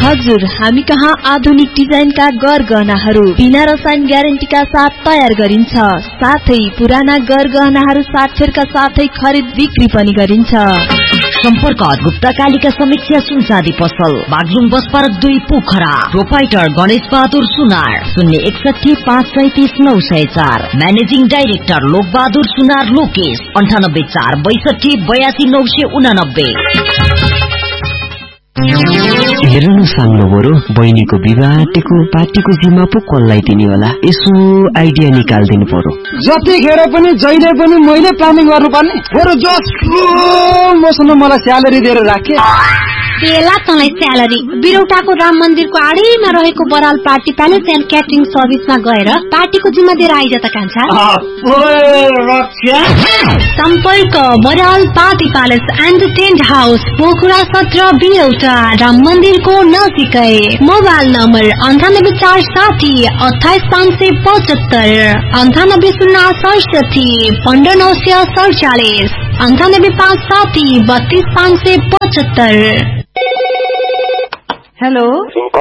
हजुर, हामी कहाँ आधुनिक डिजाइनका गरगहनाहरू बिना रसायन ग्यारेन्टीका साथ तयार गरिन्छ। साथै पुराना गरगहनाहरू साटफेरका साथै खरिद बिक्री पनि गरिन्छ। सम्पर्क गुप्ता कालिका समीक्षा सुनचाँदी पसल, Baglung bus park 2 Pokhara. Proprietor Ganesh Bahadur सुनार, 061 537 904। मैनेजिङ डाइरेक्टर लोक बहादुर सुनार लोकेश, 98 4 62 82 989। हेर्नु साङ्लो बरु बहिनीको विवाहको पार्टीको जिम्मा पो कसलाई दिने होला, यसो आइडिया निकाल्दिनु पर्यो। जतिखेर पनि जहिले पनि मैले प्लानिङ गर्नुपर्ने, बरु जसो मसँग मलाई स्यालेरी दिएर राखे। बेला तँलाई स्यालेरी बिरौटाको राम मन्दिरको आडैमा रहेको Baral party palace and catering सर्भिसमा गएर पार्टीको जिम्मा दिएर आइज त कान्छा। सम्पर्क Baral party palace and tent house, Pokhara 17 बिरौटा, Ram मन्दिरको नजिकै। Mobile number 98 460 28 575, 98 067 15 947, 98 560 32 575। हेलो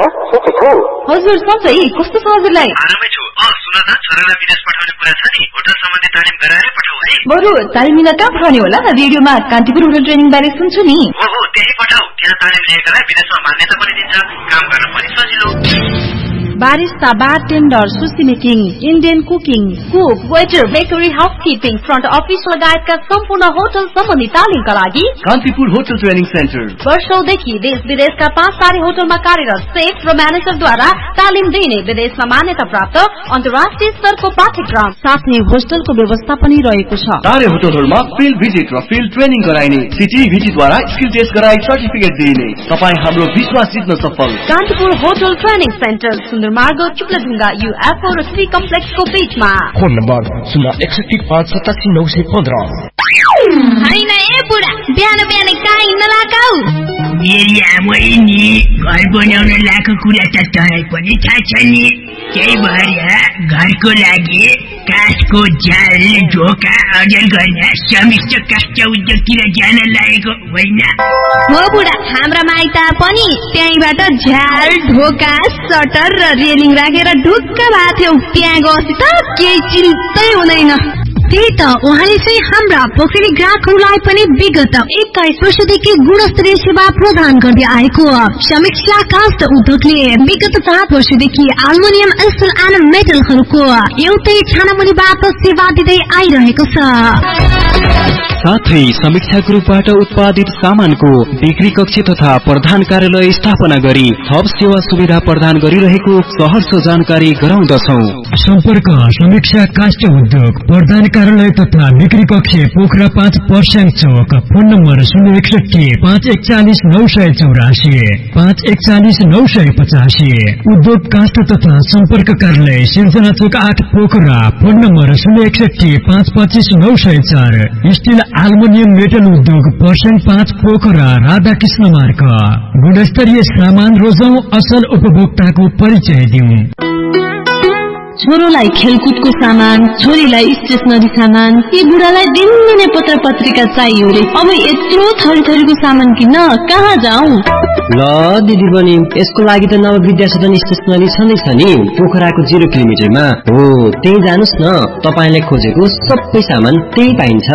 हजुर, सबै कस्तो छ हजुरलाई? आरामै छु। सुन त, छोरालाई विदेश पठाउने कुरा छ नि, होटल सम्बन्धी तालिम गराएर पठाऊ है। बरु तालिम लिन कहाँ पठाउने होला? रेडियोमा कान्तिपुर होटल ट्रेनिङ बारे सुन्छु नि। हो त्यही पठाऊ। त्यहाँ तालिम लिएकालाई विदेशमा मान्यता पनि दिन्छ, काम गर्न पनि सजिलो। Barista, bartender, sushi making, Indian cooking, cook, waiter, bakery, housekeeping, front office लगायतका सम्पूर्ण होटल सम्बन्धी तालिमका लागि कान्तिपुर होटल ट्रेनिङ सेन्टर वर्षौंदेखि देश विदेशका 5 तारे होटलमा कार्यरत सेफ र म्यानेजरद्वारा तालिम दिने विदेशमा मान्यता प्राप्त अन्तर्राष्ट्रिय स्तरको पाठ्यक्रम, साथै होस्टलको व्यवस्था पनि रहेको छ। तारे होटलहरूमा फिल्ड भिजिट र फिल्ड ट्रेनिङ गराइने, सिटी भिजिटद्वारा स्किल टेस्ट गराई सर्टिफिकेट दिइने। तपाईँ हाम्रो विश्वास जित्न सफल। कान्तिपुर होटल ट्रेनिङ सेन्टर, मार्ग चुक्लाढुङ्गा, UFO र श्री कम्प्लेक्सको बीचमा। Phone number 061 587 915। हैन ए बुढा, बिहान बिहान कहाँ हिँड्न लागाउ? मेरी आमै नि घर बनाउन लाको कुरा त तँलाई पनि थाहा छ नि। त्यही भएर घरको लागि काठको जाल, ढोका अर्जन गर्न समिष्ट काष्ठ उद्योगतिर जान लागेको होइन हो बुढा? हाम्रा माइत पनि त्यहीबाट झ्याल, ढोका, सटर र रेलिङ राखेर ढुक्क भएको थियो। त्यहाँ गएपछि त केही चिन्तै हुँदैन। त्यही त उहाँले चाहिँ हाम्रा पोखरी ग्राहकहरूलाई पनि विगत 21 वर्षदेखि गुणस्तरीय सेवा प्रदान गर्दै आएको समीक्षा काष्ठ उद्योगले विगत 7 वर्षदेखि एल्युमिनियम, स्टिल एन्ड मेटलहरूको एउटै छानामुनिबाट सेवा दिँदै आइरहेको छ। साथै समीक्षा ग्रुपबाट उत्पादित सामानको बिक्री कक्ष तथा प्रधान कार्यालय स्थापना गरी थप सेवा सुविधा प्रदान गरिरहेको सहर्ष जानकारी गराउँदछौ। सम्पर्क समीक्षा काष्ठ उद्योग, प्रधान कार्यालय तथा बिक्री कक्ष, पोखरा 5% चौक। Phone number 061 541 984 541 985। उद्योग काष्ठ तथा सम्पर्क कार्यालय, सिर्जना चौक 8 Pokhara. Phone number 061 525 904। Still aluminium metal उद्योग, पर्सेन्ट 5 पोखरा, राधाकृष्ण मार्ग। गुणस्तरीय सामान रोजौं, असल उपभोक्ताको परिचय दिउँ। छोरोलाई खेलकुदको सामान, छोरीलाई स्टेसनरी सामान, यी बुढालाई दिनदिनै पत्र पत्रिका चाहियो रे। अब यत्रो थरी थरीको सामान किन्न कहाँ जाउँ? ल दिदी बहिनी, यसको लागि त नवविद्या सदन स्टेसनरी छँदैछ नि, पोखराको 0 किलोमिटरमा हो। त्यही जानुस् न, तपाईले खोजेको सबै सामान त्यही पाइन्छ।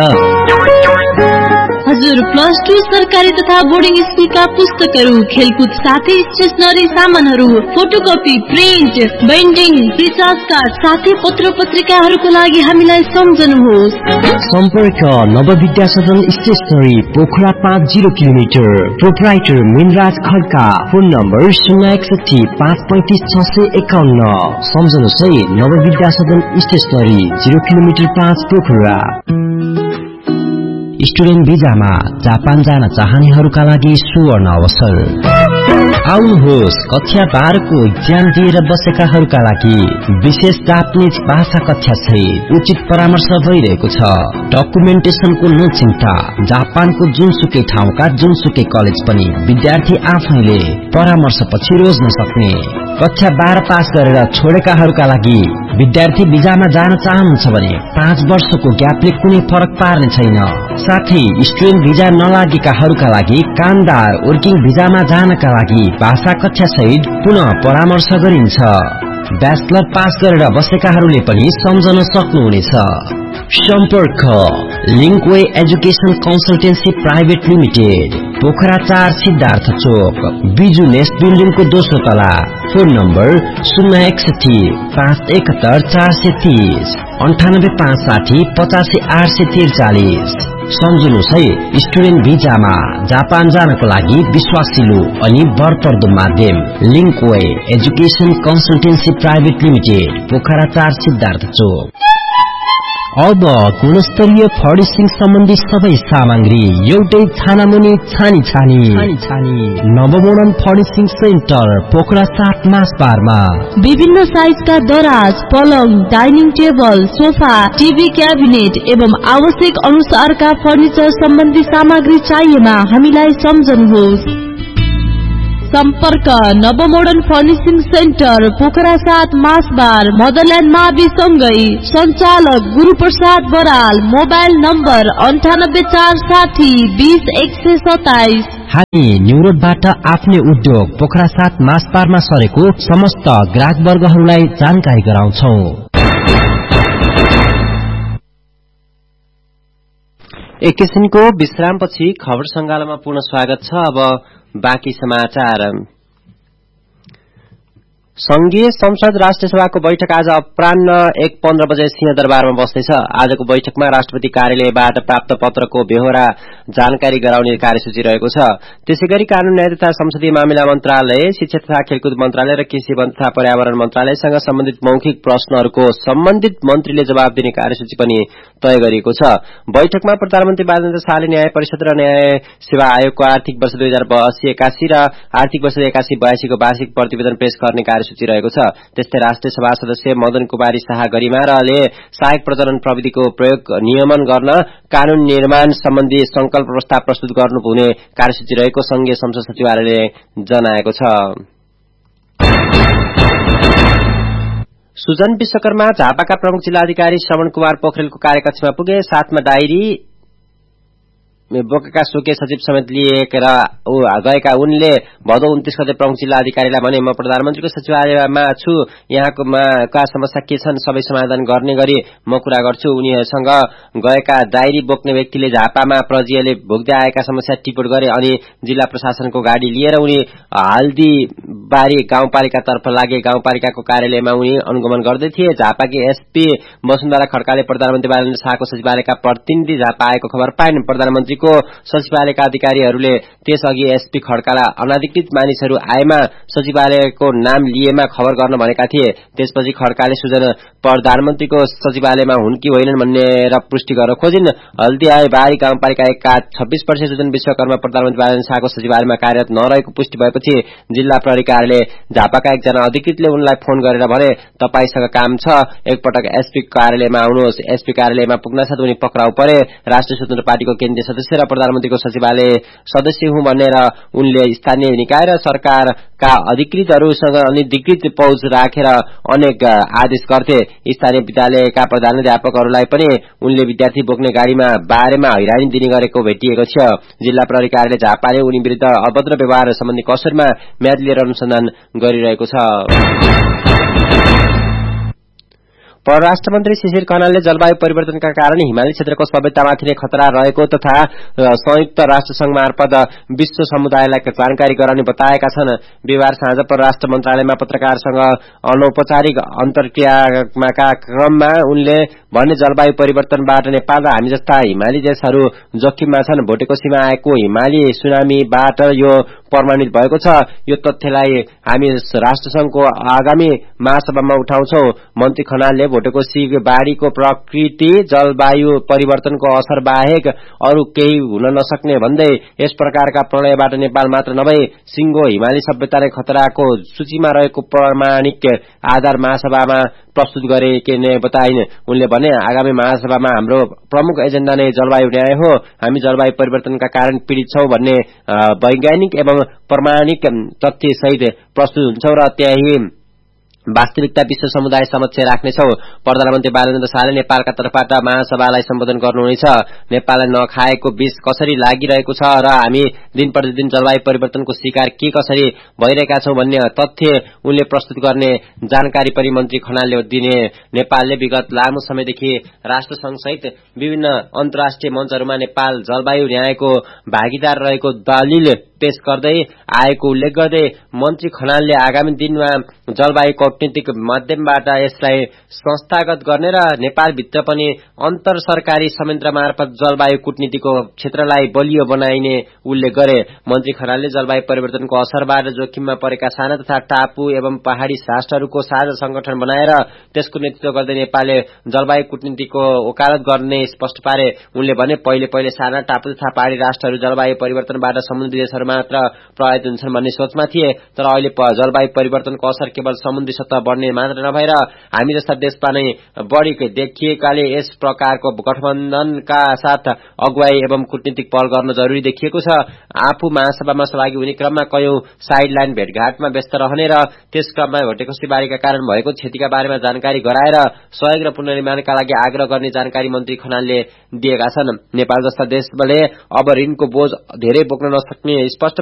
हजुर, +2 सरकारी तथा बोर्डिङ स्कुलका पुस्तकहरू, खेलकुद साथै स्टेसनरी सामानहरू, photocopy, print, binding, recharge card साथै पत्र पत्रिकाहरूको लागि हामीलाई सम्झनुहोस्। सम्पर्क नवविद्या सदन stationery, Pokhara 50 kilometre. Proprietor Minraj Khadka. Phone number 061 535 651। सम्झनुहोस् है, नवविद्या सदन stationery, 0 kilometre 5 Pokhara. Student भिजामा Japan जान चाहनेहरूका लागि सुवर्ण अवसर। आउनुहोस्, कक्षा 12 को इक्जाम दिएर बसेकाहरूका लागि विशेष जापानिज भाषा कक्षा छ। उचित परामर्श भइरहेको छ। डकुमेन्टेसनको नचिन्ता। जापानको जुनसुकै ठाउँका जुनसुकै कलेज पनि विद्यार्थी आफैले परामर्श पछि रोज्न सक्ने। कक्षा 12 पास गरेर छोडेकाहरूका लागि विद्यार्थी भिजामा जान चाहनुहुन्छ भने 5 वर्षको ग्यापले कुनै फरक पार्ने छैन। साथै स्टुडेन्ट भिजा नलागेकाहरूका लागि कामदार वर्किङ भिजामा जानका लागि भाषा कक्षा सहित पुनः परामर्श गरिन्छ। ब्याचलर पास गरेर बसेकाहरूले पनि सम्झन सक्नुहुनेछ। सम्पर्क लिङ्कवे education consultancy private limited, Pokhara 4 Siddhartha चोक, बिजु नेस्ट बिल्डिङको दोस्रो तला। Phone number 061 571 430 98 560 85 843। सम्झनुहोस् है, स्टुडेन्ट भिजामा जापान जानको लागि विश्वासिलो अनि भरपर्दो माध्यम लिङ्कवे education consultancy private limited, Pokhara 4 Siddhartha चोक। अब गुणस्तरीय फर्निसिङ सम्बन्धी सबै सामग्री एउटै छानामुनि छानी छानी नवमोडर्न फर्निसिङ सेन्टर, पोखरा 7 मासबारमा। विभिन्न साइजका दराज, पलङ, dining table, sofa, TV cabinet एवं आवश्यक अनुसारका फर्निचर सम्बन्धी सामग्री चाहिएमा हामीलाई सम्झनुहोस्। सम्पर्क नवमोडर्न फर्निसिङ सेन्टर, पोखरा 7 मासबार, मदरल्यान्ड मावि सँगै। सञ्चालक गुरुप्रसाद बराल। Mobile number 98460 20127। हामी न्यू रोडबाट आफ्नै उद्योग पोखरा 7 मासबारमा सरेको समस्त ग्राहक वर्गहरूलाई जानकारी गराउँछौ। एक किसिमको विश्रामपछि खबर संगालोमा पुनः स्वागत छ। अब बाँकी समाचार। संघीय संसद राष्ट्रिय सभाको बैठक आज अपराह्न 1:15 बजे सिंहदरबारमा बस्नेछ। आजको बैठकमा राष्ट्रपति कार्यालयबाट प्राप्त पत्रको बेहोरा जानकारी गराउने कार्यसूची रहेको छ। त्यसैगरी कानून न्याय तथा संसदीय मामिला मन्त्रालय, शिक्षा तथा खेलकुद मन्त्रालय र कृषि वन तथा पर्यावरण मन्त्रालयसँग सम्बन्धित मौखिक प्रश्नहरूको सम्बन्धित मन्त्रीले जवाब दिने कार्यसूची पनि तय गरिएको छ। बैठकमा प्रधानमन्त्री बालचन्द्र शाहले न्याय परिषद र न्याय सेवा आयोगको आर्थिक वर्ष 2080-81 र आर्थिक वर्ष 81-82 को वार्षिक प्रतिवेदन पेश गर्ने सूची रहेको छ। त्यस्तै राष्ट्रिय सभा सदस्य मदन कुमारी शाह गरिमाले सहायक प्रजनन प्रविधिको प्रयोग नियमन गर्न कानून निर्माण सम्बन्धी संकल्प प्रस्ताव प्रस्तुत गर्नुहुने कार्यसूची रहेको संघीय संसद सचिवालयले जनाएको छ। सुजन विश्वकर्मा झापाका प्रमुख जिल्लाधिकारी श्रवण कुमार पोखरेलको कार्यकक्षमा पुगे। साथमा डायरी बोकेका सुके सचिव समेत लिएर गएका उनले भदौ 29 गते प्रमुख जिल्ला अधिकारीलाई भने, म प्रधानमन्त्रीको सचिवालयमा छु, यहाँका समस्या के छन् सबै समाधान गर्ने गरी म कुरा गर्छु। उनीहरूसँग गएका डायरी बोक्ने व्यक्तिले झापामा प्रजियाले भोग्दै आएका समस्या टिप्पण गरे अनि जिल्ला प्रशासनको गाडी लिएर उनी हल्दीबारी गाउँपालिकातर्फ लागे। गाउँपालिकाको कार्यालयमा उनी अनुगमन गर्दै थिए। झापाकी एसपी वसुन्धरा खड्काले प्रधानमन्त्री बालचन्द्र शाहको सचिवालयका प्रतिनिधि झापा आएको खबर पाइन्। प्रधानमन्त्रीको सचिवालयका अधिकारीहरूले त्यसअघि एसपी खड्कालाई अनाधिकृत मानिसहरू आएमा सचिवालयको नाम लिएमा खबर गर्न भनेका थिए। त्यसपछि खड्काले सुजन प्रधानमन्त्रीको सचिवालयमा हुन् कि होइनन् भनेर पुष्टि गर्न खोजिन्। हल्दीबारी गाउँपालिका 1 का 26 वर्षीय सुजन विश्वकर्मा प्रधानमन्त्री बालचन्द्र शाहको सचिवालयमा कार्यरत नरहेको पुष्टि भएपछि जिल्ला प्रहरी कार्यालय झापाका एकजना अधिकृतले उनलाई फोन गरेर भने, तपाईसँग काम छ, एकपटक एसपी कार्यालयमा आउनुहोस्। एसपी कार्यालयमा पुग्नसाथ उनी पक्राउ परे। राष्ट्रिय स्वतन्त्र पार्टीको केन्द्रीय सदस्य र प्रधानमन्त्रीको सचिवालय सदस्य हुँ भनेर उनले स्थानीय निकाय र सरकारका अधिकृतहरूसँग अनधिकृत पहुँच राखेर अनेक आदेश गर्थे। स्थानीय विद्यालयका प्रधानाध्यापकहरूलाई पनि उनले विद्यार्थी बोक्ने गाडीमा बारेमा हैरानी दिने गरेको भेटिएको छ। जिल्ला प्रहरी कार्यालय झापाले उनी विरुद्ध अभद्र व्यवहार सम्बन्धी कसरमा म्याद लिएर अनुसन्धान गरिरहेको छ। परराष्ट्र मन्त्री शिशिर खनालले जलवायु परिवर्तनका कारण हिमाली क्षेत्रको सभ्यतामाथि नै खतरा रहेको तथा संयुक्त राष्ट्र संघ मार्फत विश्व समुदायलाई जानकारी गराउने बताएका छन्। बिहिबार साँझ परराष्ट्र मन्त्रालयमा पत्रकारसँग अनौपचारिक अन्तर्क्रियाका क्रममा उनले भने, जलवायु परिवर्तनबाट नेपाल र हामी जस्ता हिमाली देशहरू जोखिममा छन्। भोटेकोसीमा आएको हिमाली सुनामीबाट यो प्रमाणित भएको छ। यो तथ्यलाई हामी राष्ट्रसंघको आगामी महासभामा उठाउँछौं। मन्त्री खनालले भोटेकोसी बाढीको प्रकृति जलवायु परिवर्तनको असर बाहेक अरू केही हुन नसक्ने भन्दै यस प्रकारका प्रलयबाट नेपाल मात्र नभई सिंगो हिमाली सभ्यता नै खतराको सूचीमा रहेको प्रमाणिक आधार महासभामा प्रस्तुत गरेको नै बताइन्। उनले भने, आगामी महासभामा हाम्रो प्रमुख एजेन्डा नै जलवायु न्याय हो। हामी जलवायु परिवर्तनका कारण पीड़ित छौं भन्ने वैज्ञानिक एवं प्रमाणिक तथ्य सहित प्रस्तुत हुन्छौं र त्यही वास्तविकता विश्व समुदाय समक्ष राख्नेछौ। प्रधानमन्त्री बालेन्द्र शाहले नेपालका तर्फबाट महासभालाई सम्बोधन गर्नुहुनेछ। नेपाललाई नखाएको विष कसरी लागिरहेको छ र हामी दिन प्रतिदिन जलवायु परिवर्तनको शिकार के कसरी भइरहेका छौं भन्ने तथ्य उनले प्रस्तुत गर्ने जानकारी पनि मन्त्री खनालले दिने। नेपालले विगत लामो समयदेखि राष्ट्रसंघ सहित विभिन्न अन्तर्राष्ट्रिय मञ्चहरूमा नेपाल जलवायु न्यायको भागीदार रहेको दलिल पेश गर्दै आएको उल्लेख गर्दै मन्त्री खनालले आगामी दिनमा जलवायु कूटनीतिक माध्यमबाट यसलाई संस्थागत गर्ने र नेपालभित्र पनि अन्तर सरकारी संयन्त्र मार्फत जलवायु कूटनीतिको क्षेत्रलाई बलियो बनाइने उल्लेख गरे। मन्त्री खनालले जलवायु परिवर्तनको असरबाट जोखिममा परेका साना तथा टापु एवं पहाड़ी राष्ट्रहरूको साझा संगठन बनाएर त्यसको नेतृत्व गर्दै नेपालले जलवायु कूटनीतिको वकालत गर्ने स्पष्ट पारे। उनले भने पहिले साना टापु तथा पहाड़ी राष्ट्रहरू जलवायु परिवर्तनबाट समुद्री देशहरू मात्र प्रभावित हुन्छन् भन्ने सोचमा थिए, तर अहिले जलवायु परिवर्तनको असर केवल समुद्री सतह बढ्ने मात्र नभएर हामी जस्ता देशमा नै बढी देखिएकाले यस प्रकारको गठबन्धनका साथ अगुवाई एवं कूटनीतिक पहल गर्न जरुरी देखिएको छ। आफू महासभामा सहभागी हुने क्रममा कयौं साइडलाइन भेटघाटमा व्यस्त रहने र त्यस क्रममा घटेकोसी बारीका कारण भएको क्षतिका बारेमा जानकारी गराएर सहयोग र पुनर्निर्माणका लागि आग्रह गर्ने जानकारी मन्त्री खनालले दिएका छन्। नेपाल जस्ता देशले अब ऋणको बोझ धेरै बोक्न नसक्ने स्पष्ट